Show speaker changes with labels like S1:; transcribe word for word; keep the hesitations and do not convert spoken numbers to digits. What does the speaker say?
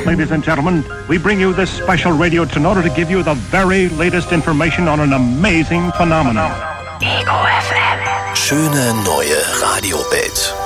S1: ladies and gentlemen, we bring you this special radio in order to give you the very latest information on an amazing phenomenon.
S2: Ego F M.
S3: Schöne neue Radiowelt.